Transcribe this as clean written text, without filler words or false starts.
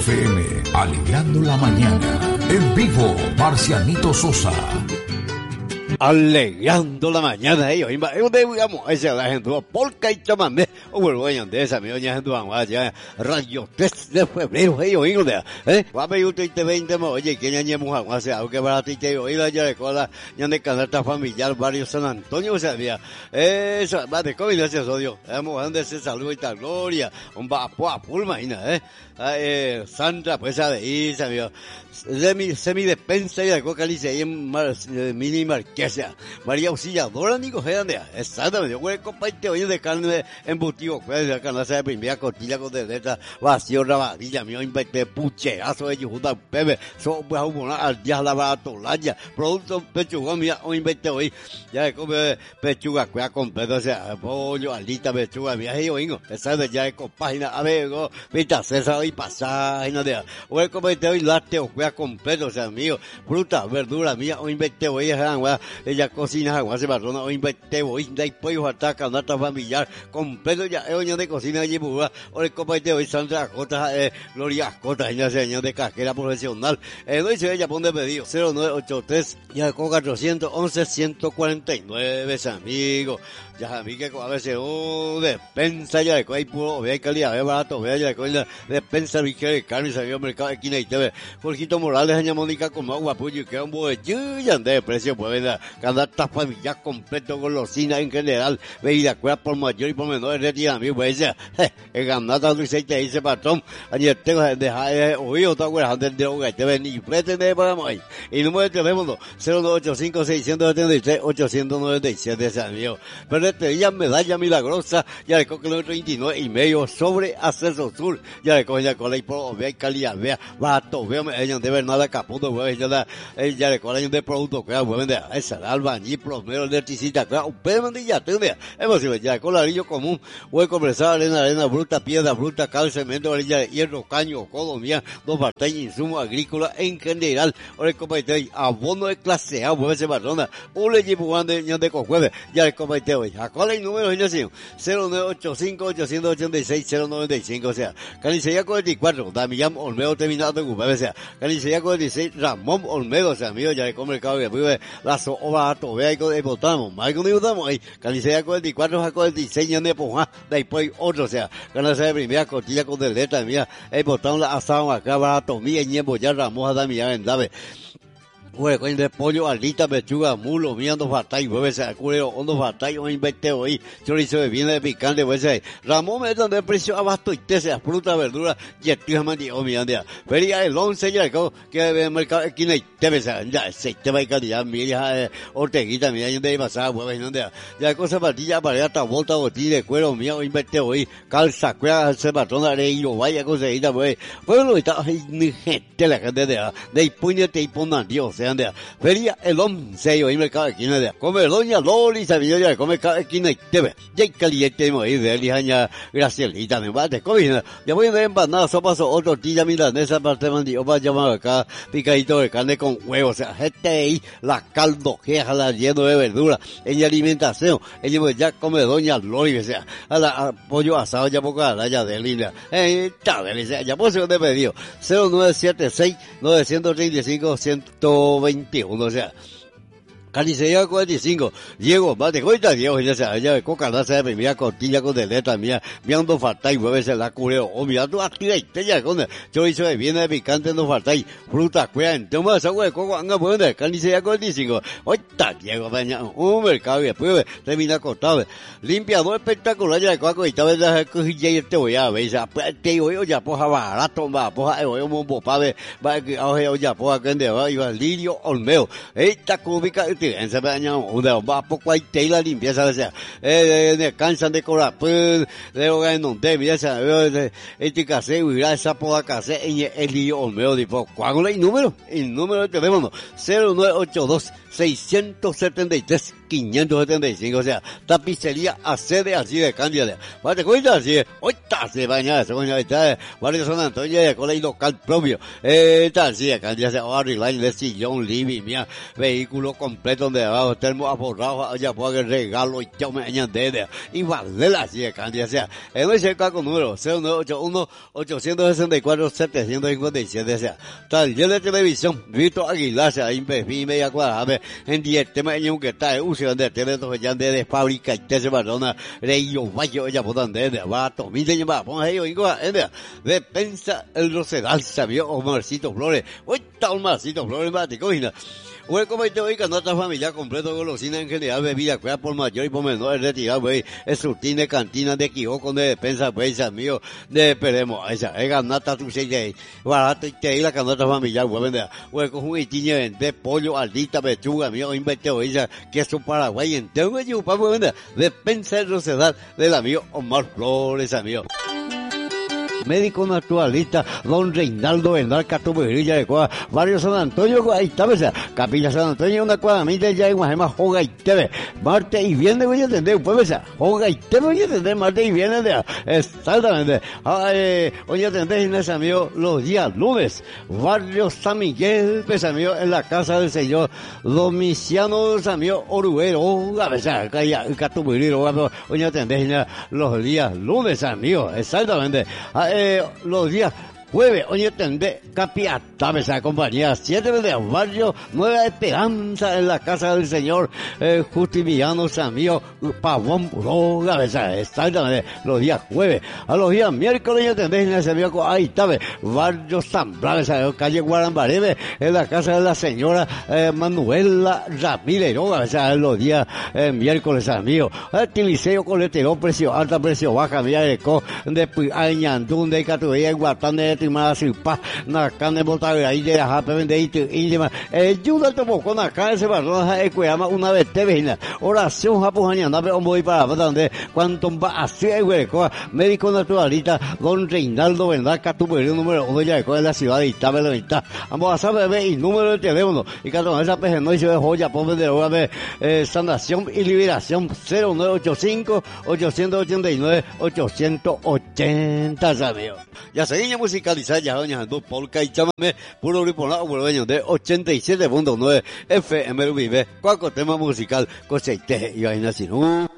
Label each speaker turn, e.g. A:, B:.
A: FM, alegrando la mañana. En vivo, Marcianito Sosa.
B: Alegrando la mañana, ellos, digamos, esa la gente, polka y chamamé, o bueno, de esa, mi doña gente, ya, radio 3 de febrero, ellos, va a pedir usted 20, oye, que ya ñemos, o sea, aunque para ti te oído, ya de cola, ya de canasta familiar, barrio San Antonio, o sea, eso, va de COVID, gracias a Dios, vamos a donde se salud y tal gloria, un va pulma, Sandra, pues, a de Isa, semi despensa y de coca lice ahí en mini marquesa María Auxiliadora ni coger exactamente, yo compartí hoy de carne embutido, pues de carne de primera costilla con deleta vacío rabadilla mío invité pucherazo de yujuta pepe so pues al día la baratolaya producto pechuga mía hoy invité hoy ya de come pechuga cuea completo, o sea pollo alita pechuga mía y hoy exacto ya de página a ver vita César y pasaje de hoy compartí hoy lácteo completo, o sea, mío, fruta, verdura, mía, hoy invité hoy, ella cocina, agua, se barrona, hoy invité hoy, de ahí pollo, ataca, nata familiar, completo, ya, hoy de cocina, allí, hoy compartí hoy, Sandra Acota, Gloria Acota, ella señor de casquera profesional, no dice ella, pone pedido, 0983, ya con 411-149, amigo, ya, a mí que a veces, despensa, ya, de hay puro, vea calidad, vea barato, vea, ya, de coña, despensa, mi que carne, salió mercado de esquina y TV, Jorgito Morales, doña Mónica, como agua, puyo, que un buen de precio, pues, venda, canasta familiar completo, golosina en general, bebida, cuera por mayor y por menor, retira, amigo, pues, el ganata, tu aceite, dice patrón, ayer tengo, deja, oído, te acuerdas, antes de hogar, te ven, y pretende, pagamos ahí, y número de teléfono, 0985-671-897, ese amigo, Ferretería Medalla Milagrosa, ya le coge el 39 y medio sobre Acceso Sur, ya le coge ya con la hipo, vea, calidad, vea, bato, vea, ella de ver nada caputo, güey, ella le cola de producto, que güey, de esa, albañil, plomero, electricista, claro, un pedo de ya, es posible, ya, colarillo común, güey, conversar, arena bruta, piedra bruta, cal, cemento, varilla de hierro, caño, codo, mía, dos batallas, insumos agrícolas en general, ahora compartí, abono de clase A, güey, se barrona, un le llevo de cojueve, ya le compartí hoy, a cola y número, 0985-886-096-095, o sea, Canicería 44, Damián Olmedo terminado de ocupar, o sea, Canicería 46, Ramón Olmedo, o sea, amigo, ya le come el cabo, y después la soba, vea y votamos, más que no votamos ahí, Canicería 44, a 46, ya de Pojá, después otro, o sea, Canicería de primera costilla con deleta, mía, votamos la asado acá, barato, mía, y ñembo, ya Ramón, Damián, en Dave, güey, coño de pollo, alita, pechuga, mulo, mía, dos batallas, güey, se acuerdo, dos batallas, un invité hoy, chorizo de viene de picante, güey, Ramón me dan de precio abasto y te sea fruta, verdura, y estoy mandando, mía, feria el 11, ya, que el mercado, aquí no hay, te ves, ya, se te va a calidad, mira, orteguita, mira, yo de pasar, güey, no, ya, cosa partilla, para hasta volta, botilla de cuero, mía, un invité hoy, calza, cuera, se patrona, de hilo, vaya, conseguida, güey, lo está, ni gente, la gente de ahí, puñete y pongan Dios, feria el 11 y mercado de esquina de come doña Loli sabía ya come cada esquina y te ve ya caliente morir de lijaña Gracielita me va de comida ya voy de empanada sopa o tortilla milanesa parte mandío para llamar acá picadito de carne con huevos, o sea gente ahí la caldo queja la lleno de verdura en alimentación ella ya come doña Loli, o sea a la pollo asado ya poca ya de línea está delicia ya pues de pedido 0976 935 121, o sea, Canicería 45, Diego, mate, cuenta Diego, ya sea, ella de coca, nace de primera cortilla con deleta mía, viendo falta y mueves la cureo, o mira, tú activa y te ya con chorizo de viene de picante, no falta y fruta, cuea, entonces, agua de coco, anga, bueno, Canicería 45, oita, Diego, baña, un mercado y después termina cortado, limpiador espectacular, ya de coco, y tal vez la cojilla y te voy a ver, ya, te digo, ya, poja barato, va, poja, un popave, va, que, ya, poja, que ande, va, y va, Lirio Olmeo, esta cúbica, en se baña una va poco hay tela limpieza, o sea, cansan de cobrar, pues, de hogar en donde, mira, este casé, huirá esa poda casé, en el lío Olmeo, tipo, ¿cuál es el número? El número de teléfono, 0982 673 1575, o sea, tapicería Accede así de Cándida. ¿Te cuenta así? Hoy está así, bañada, según está, barrio San Antonio, con el local propio. Está así de Cándida, o sea, Barryline de sillón, living, mía, vehículo completo de abajo, termo aforrado, ya puedo regalo y yo me añade, y valdela así de Cándida, o sea, en el cerca con número 0981-864-757, o sea, taller de televisión, Vito Aguilar, o sea, impefi, media cuadrada, en 10 temas, que está en uso de teléfono, ya de fábrica, y te se barona, Reyo, Valle, ya puedan de vato, mire, ya va, ponga ellos, de pensa el Rosedal, sabía, Omarcito Flores, hoy está Omarcito Flores, mate, cogina. Bueno, como te oiga, nuestra familia completo, golosina en general, bebida, cuida por mayor y por menor, retirado, güey, es surtín de cantina, de quijoco, de despensa, güey, mío, de esperemos, esa, es ganata, tu se barato, y te la canasta familiar, güey, vende, güey, con un itiño, de pollo, aldita, pechuga, mío, inventeo, ella, queso paraguay, entero, güey, yo, güey, vende, despensa el Rosedal, del amigo Omar Flores, amigo. Médico naturalista, don Reinaldo Bernal Catuberilla de Cuadra, barrio San Antonio, ahí está, Capilla San Antonio, una cuadramita ya en Guajema, Joga y Teve, martes y viernes, voy a entender, pues, Joga y Teve, voy a entender, martes y viernes, exactamente, voy a entender, amigo, los días lunes, barrio San Miguel, pues, amigo, en la casa del señor Domiciano, amigo, Oruero, a veces, Catuberilla, voy a entender, los días lunes, amigo, exactamente, los días jueves, oye, tendré Capiatá, esa compañía, 7 de barrio, Nueva Esperanza, en la casa del señor Justiniano Samío Pavón Puroga, exactamente, los días jueves. A los días miércoles, oye, tendré en ese viejo, ahí está, barrio San Blas, calle Guarambarebe, en la casa de la señora Manuela Ramírez, los días miércoles, amigo. Tiliceo, coletero, precio alta, precio baja, mira, de Añandún, de Catubeya, Guatán, de Timada Silpa, Nakane Botaga, ahí de la Jape, Vendeito, Íntima, Yuda Topo, acá ese barro, Ecuama, una vez te vena, oración Japujañana, pero voy para donde, cuanto va así, médico naturalista, don Reinaldo Bernal Catuberio, número 1 ya de la ciudad de Itabe, la mitad, vamos a saber, y número de teléfono, y cada esa peje no hizo de joya, pobre de hoga de sanación y liberación, 0985-889-880, ¿sabes? Ya seguimos música. Ya doña polka y chamame puro grupo dueño de 87.9 FM Vive, cuaco tema musical coseite y vaina sin